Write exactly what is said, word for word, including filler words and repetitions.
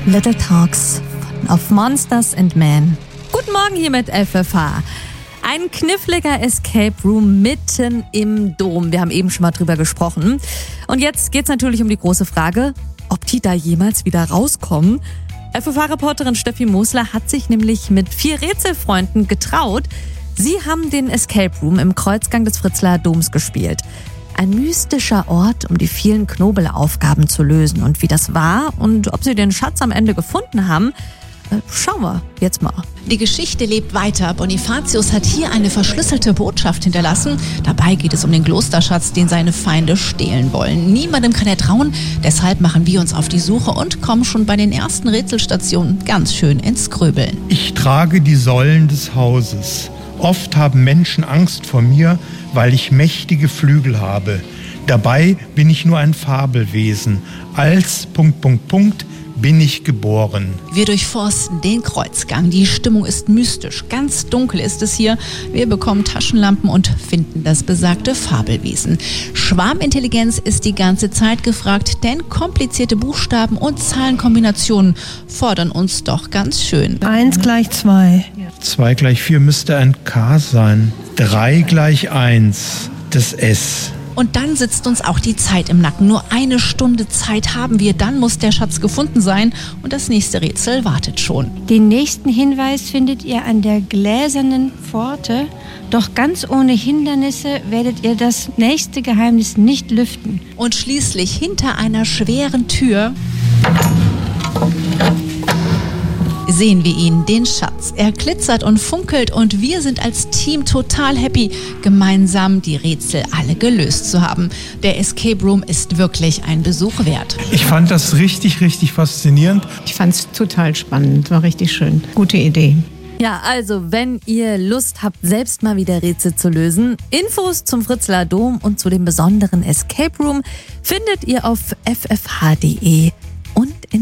Little Talks of Monsters and Men. Guten Morgen hier mit F F H. Ein kniffliger Escape Room mitten im Dom. Wir haben eben schon mal drüber gesprochen. Und jetzt geht's natürlich um die große Frage, ob die da jemals wieder rauskommen. F F H-Reporterin Steffi Mosler hat sich nämlich mit vier Rätselfreunden getraut. Sie haben den Escape Room im Kreuzgang des Fritzlar Doms gespielt. Ein mystischer Ort, um die vielen Knobelaufgaben zu lösen. Und wie das war und ob sie den Schatz am Ende gefunden haben, schauen wir jetzt mal. Die Geschichte lebt weiter. Bonifatius hat hier eine verschlüsselte Botschaft hinterlassen. Dabei geht es um den Klosterschatz, den seine Feinde stehlen wollen. Niemandem kann er trauen, deshalb machen wir uns auf die Suche und kommen schon bei den ersten Rätselstationen ganz schön ins Grübeln. Ich trage die Säulen des Hauses. Oft haben Menschen Angst vor mir, weil ich mächtige Flügel habe. Dabei bin ich nur ein Fabelwesen. Als Punkt, Punkt, Punkt bin ich geboren. Wir durchforsten den Kreuzgang. Die Stimmung ist mystisch. Ganz dunkel ist es hier. Wir bekommen Taschenlampen und finden das besagte Fabelwesen. Schwarmintelligenz ist die ganze Zeit gefragt, denn komplizierte Buchstaben und Zahlenkombinationen fordern uns doch ganz schön. Eins gleich zwei. Zwei gleich vier müsste ein K sein. Drei gleich eins, das S. Und dann sitzt uns auch die Zeit im Nacken. Nur eine Stunde Zeit haben wir, dann muss der Schatz gefunden sein und das nächste Rätsel wartet schon. Den nächsten Hinweis findet ihr an der gläsernen Pforte. Doch ganz ohne Hindernisse werdet ihr das nächste Geheimnis nicht lüften. Und schließlich hinter einer schweren Tür sehen wir ihn, den Schatz. Er glitzert und funkelt und wir sind als Team total happy, gemeinsam die Rätsel alle gelöst zu haben. Der Escape Room ist wirklich ein Besuch wert. Ich fand das richtig, richtig faszinierend. Ich fand es total spannend, war richtig schön. Gute Idee. Ja, also wenn ihr Lust habt, selbst mal wieder Rätsel zu lösen, Infos zum Fritzlar Dom und zu dem besonderen Escape Room findet ihr auf f f h punkt d e und in